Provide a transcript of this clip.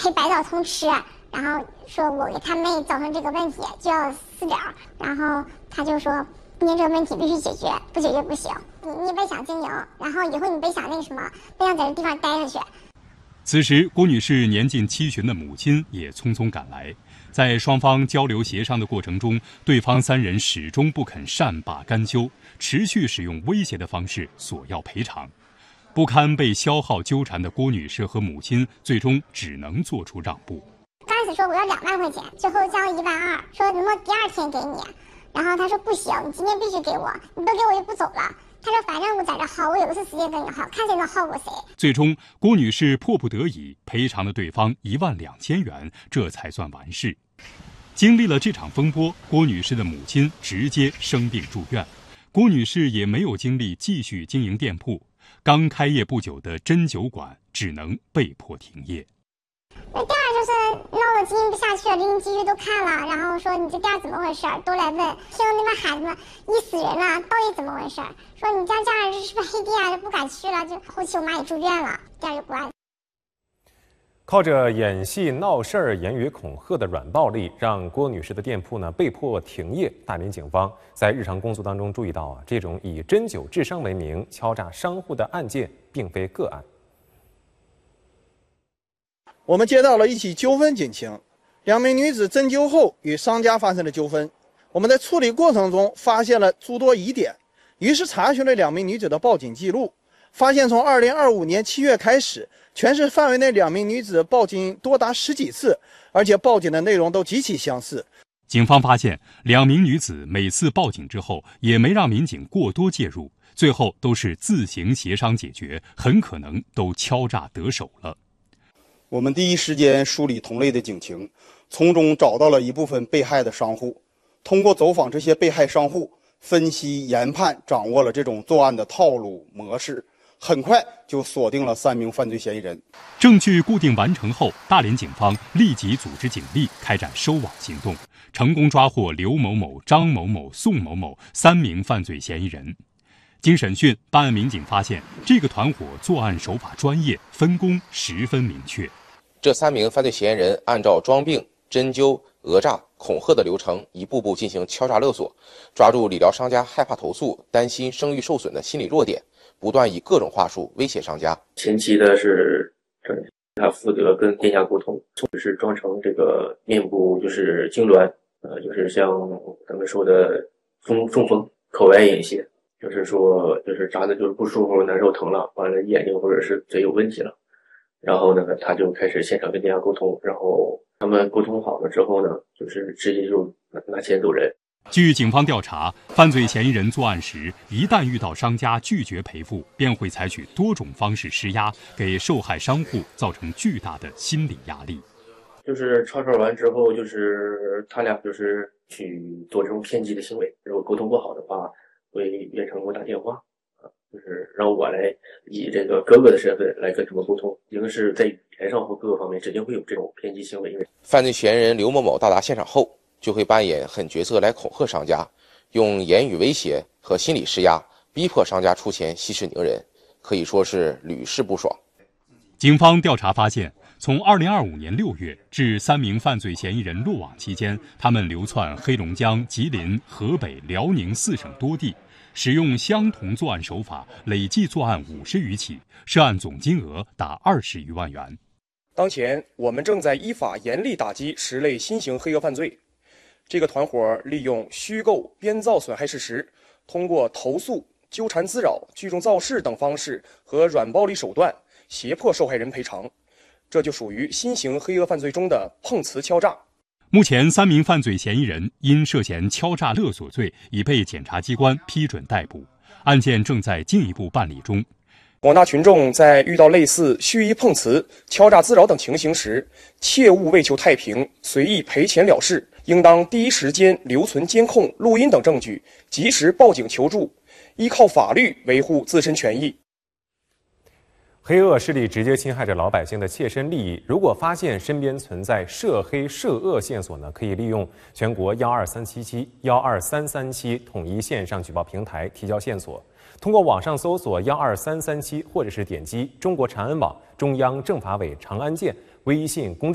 吃白枣通吃，然后说我给他妹造成这个问题就要私了，然后他就说您这个问题必须解决，不解决不行，你别想经营，然后以后你别想那什么，别想在这地方待下去。 此时，郭女士年近70旬的母亲也匆匆赶来，在双方交流协商的过程中，对方3人始终不肯善罢甘休，持续使用威胁的方式索要赔偿。不堪被消耗纠缠的郭女士和母亲最终只能做出让步。 刚开始说我要2万块钱，最后降了1万2，说能不能第2天给你，然后他说不行，你今天必须给我，你不给我就不走了。他说反正我在这耗，我有的是时间跟你耗，看谁能耗过谁。 最终，郭女士迫不得已赔偿了对方12000元，这才算完事。经历了这场风波，郭女士的母亲直接生病住院，郭女士也没有精力继续经营店铺，刚开业不久的针灸馆只能被迫停业。 那店就是闹得经营不下去了，邻居继续都看了，然后说你这店怎么回事，都来问，听那边孩子们一死人了，到底怎么回事？说你家人是不是黑店啊，就不敢去了，就后期我妈也住院了，店就关。 靠着演戏闹事儿、言语恐吓的软暴力，让郭女士的店铺呢被迫停业。大连警方在日常工作当中注意到这种以针灸治伤为名敲诈商户的案件并非个案。 我们接到了一起纠纷警情，2名女子针灸后与商家发生了纠纷。我们在处理过程中发现了诸多疑点，于是查询了2名女子的报警记录，发现从2025年7月开始，全市范围内2名女子报警多达10几次，而且报警的内容都极其相似。 警方发现2名女子每次报警之后也没让民警过多介入，最后都是自行协商解决，很可能都敲诈得手了。 我们第一时间梳理同类的警情，从中找到了一部分被害的商户，通过走访这些被害商户，分析研判，掌握了这种作案的套路模式，很快就锁定了3名犯罪嫌疑人。 证据固定完成后，大连警方立即组织警力开展收网行动，成功抓获刘某某、张某某、宋某某3名犯罪嫌疑人。经审讯，办案民警发现，这个团伙作案手法专业，分工十分明确。 这3名犯罪嫌疑人按照装病、针灸、讹诈、恐吓的流程，一步步进行敲诈勒索，抓住理疗商家害怕投诉、担心声誉受损的心理弱点，不断以各种话术威胁商家。 前期的是他负责跟店家沟通，就是装成这个面部就是痉挛，就是像咱们说的中风、口歪眼斜，就是说就是扎的就是不舒服、难受、疼了，完了眼睛或者是嘴有问题了。然后呢，他就开始现场跟店家沟通，然后他们沟通好了之后呢，就是直接就拿钱走人。 据警方调查，犯罪嫌疑人作案时，一旦遇到商家拒绝赔付，便会采取多种方式施压，给受害商户造成巨大的心理压力。 就是吵吵完之后，就是他俩就是去做这种偏激的行为，如果沟通不好的话，会远程给我打电话。就是让我来以这个哥哥的身份来跟他们沟通，一个是在语言上或各个方面指定会有这种偏激行为。 犯罪嫌疑人刘某某到达现场后，就会扮演狠角色来恐吓商家，用言语威胁和心理施压，逼迫商家出钱息事宁人，可以说是屡试不爽。 警方调查发现，从2025年6月至3名犯罪嫌疑人落网期间，他们流窜黑龙江、吉林、河北、辽宁4省多地，使用相同作案手法，累计作案50余起，涉案总金额达20余万元。 当前，我们正在依法严厉打击10类新型黑恶犯罪。这个团伙利用虚构、编造损害事实，通过投诉、纠缠滋扰、聚众造势等方式和软暴力手段，胁迫受害人赔偿。这就属于新型黑恶犯罪中的碰瓷敲诈。 目前3名犯罪嫌疑人因涉嫌敲诈勒索罪已被检察机关批准逮捕，案件正在进一步办理中。 广大群众在遇到类似蓄意碰瓷、敲诈滋扰等情形时，切勿为求太平随意赔钱了事，应当第一时间留存监控、录音等证据，及时报警求助，依靠法律维护自身权益。 黑恶势力直接侵害着老百姓的切身利益。如果发现身边存在涉黑涉恶线索呢，可以利用全国12377、12337统一线上举报平台提交线索。通过网上搜索12337，或者是点击中国长安网、中央政法委长安县微信公众